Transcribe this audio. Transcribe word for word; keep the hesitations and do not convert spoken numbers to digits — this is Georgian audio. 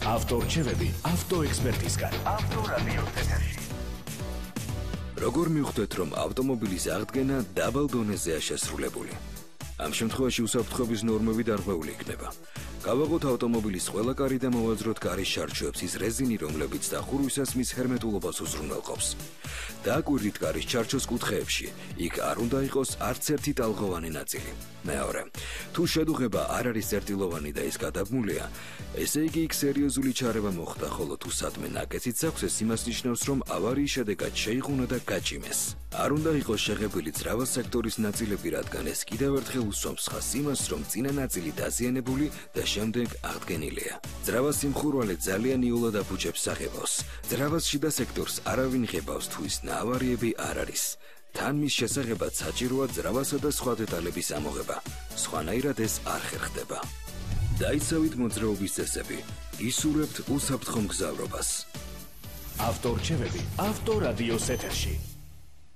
ავტორჩევები ავტოექსპერტისგან. ავტორადიოს ეთერში. როგორ მივხვდეთ, რომ ავტომობილის აღდგენა დაბალ დონეზეა შესრულებული? ამ შემთხვევაში უსაფრთხოების ნორმები დარღვეული იქნება. გავაღოთ ავტომობილის ყველა კარი და მოვაძროთ კარის შარჩოებს ის რეზინი, რომლებიც დახურვისას მის ჰერმეტულობას უზრუნველყოფს. დააკვირდით კარის ჩარჩოს კუთხეებში, იქ არ უნდა იყოს არც ერთი ტალღოვანი ნაწილი. მეორე, თუ შედუღება არ არის წერტილოვანი და ის გადაბმულია, ესე იგი იქ სერიოზული ჩარევა მოხდა, ხოლო თუ სადმე ნაკეციც აქვს, ეს იმას ნიშნავს, რომ ავარიის შედეგად შეიღუნა და გაჭიმეს. არ უნდა იყოს შეღებილი ძრავა სექტორის ნაწილები, რადგან ეს კიდევ ერთხელ უსვამს ხაზს იმას, რომ წინა ნაწილი დაზიანებული და შემდეგ აღდგენილია. ძრავას სიმხურვალე ძალიან იოლად აფუჭებს საღებავს. ძრავას შიდა სექტორს არავინ ღებავს, თუ ის ნაავარიები არ არის. თან მის შესაღებად საჭიროა ძრავასა და სხვა დეტალების ამოღება. სხვანაირად ეს არ ხერხდება. დაიცავით მოძრაობის წესები. ისურვებთ უსაფრთხო მგზავრობას. ავტორჩევები ავტორადიოს ეთერში.